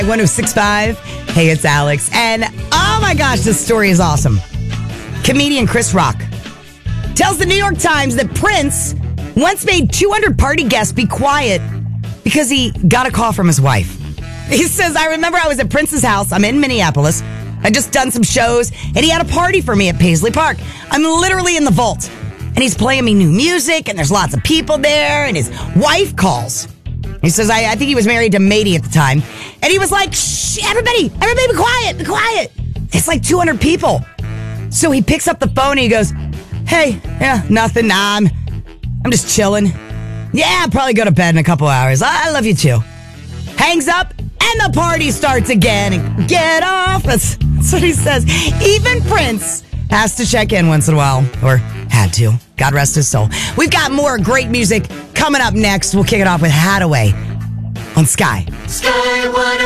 1065. Hey, it's Alex. And oh my gosh, this story is awesome. Comedian Chris Rock tells the New York Times that Prince once made 200 party guests be quiet because he got a call from his wife. He says, I remember I was at Prince's house. I'm in Minneapolis. I just done some shows, and he had a party for me at Paisley Park. I'm literally in the vault, and he's playing me new music, and there's lots of people there, and his wife calls. He says, I think he was married to Mady at the time, and he was like, shh, everybody be quiet, be quiet. It's like 200 people. So he picks up the phone, and he goes, hey, yeah, nothing, nah, I'm just chilling. Yeah, I'll probably go to bed in a couple hours. I love you too. Hangs up, and the party starts again. And get off. That's what he says. Even Prince has to check in once in a while, or had to. God rest his soul. We've got more great music coming up next. We'll kick it off with Hadaway on Sky. Sky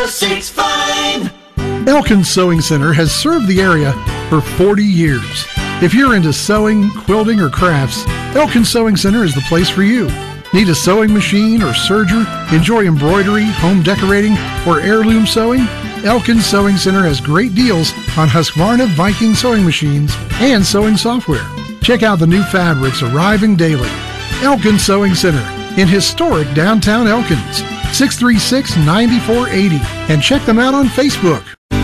106.5. Elkins Sewing Center has served the area for 40 years. If you're into sewing, quilting, or crafts, Elkins Sewing Center is the place for you. Need a sewing machine or serger? Enjoy embroidery, home decorating, or heirloom sewing? Elkins Sewing Center has great deals on Husqvarna Viking sewing machines and sewing software. Check out the new fabrics arriving daily. Elkins Sewing Center in historic downtown Elkins, 636-9480. And check them out on Facebook.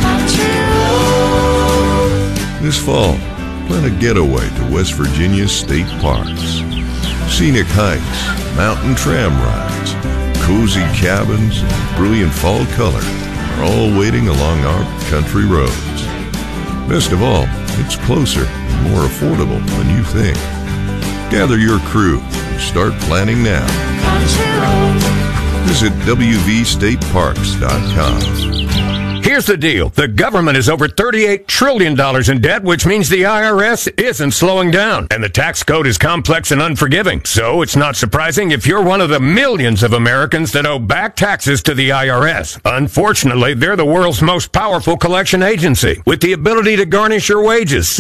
This fall, plan a getaway to West Virginia's state parks. Scenic hikes, mountain tram rides, cozy cabins, and brilliant fall color are all waiting along our country roads. Best of all, it's closer and more affordable than you think. Gather your crew and start planning now. Visit wvstateparks.com. Here's the deal. The government is over $38 trillion in debt, which means the IRS isn't slowing down. And the tax code is complex and unforgiving. So it's not surprising if you're one of the millions of Americans that owe back taxes to the IRS. Unfortunately, they're the world's most powerful collection agency with the ability to garnish your wages,